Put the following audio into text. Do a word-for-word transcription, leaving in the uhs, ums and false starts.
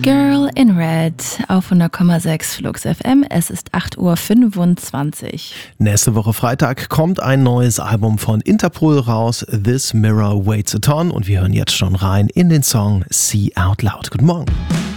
Girl in Red auf hundert Komma sechs Flux F M. Es ist acht Uhr fünfundzwanzig. Nächste Woche Freitag kommt ein neues Album von Interpol raus, This Mirror Waits a Ton. Und wir hören jetzt schon rein in den Song See Out Loud. Guten Morgen.